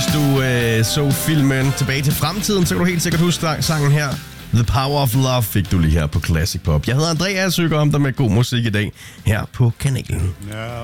du så filmen Tilbage til fremtiden, så kan du helt sikkert huske sangen her. The Power of Love fik du lige her på Classic Pop. Jeg hedder Andreas, og søger om dig med god musik i dag her på kanalen. Now